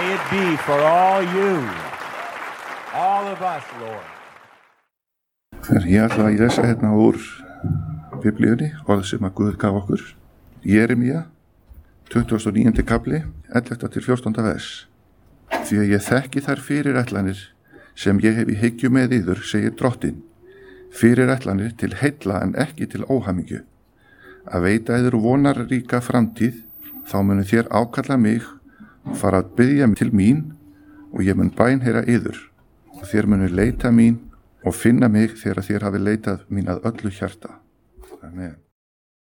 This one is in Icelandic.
May it be for all you, all of us, Lord. Ég ætla að lesa hérna úr Biblíunni, orð sem að Guð gaf okkur. Jeremía, 29. kapli, 11. til 14. vers. Því að ég þekki þær fyrirætlanir sem ég hef í hyggju með yður, segir Drottinn. Fyrirætlanir til heilla en ekki til óhamingju. Að veita yður vonarríka framtíð, þá munu þér ákalla mig og fara að biðja til mín og ég mun bænheyra yður og þér munu leita mín og finna mig þegar þér hafi leitað mín að öllu hjarta. Amen.